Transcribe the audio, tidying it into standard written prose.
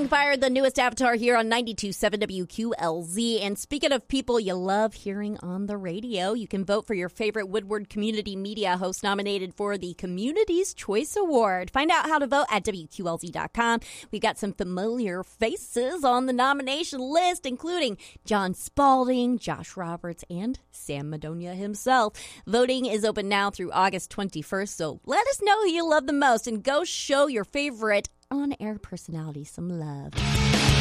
Catching Fire, the newest Avatar here on 92.7 WQLZ. And speaking of people you love hearing on the radio, you can vote for your favorite Woodward Community Media host nominated for the Community's Choice Award. Find out how to vote at WQLZ.com. We've got some familiar faces on the nomination list, including John Spalding, Josh Roberts, and Sam Madonia himself. Voting is open now through August 21st, so let us know who you love the most and go show your favorite on-air personality some love.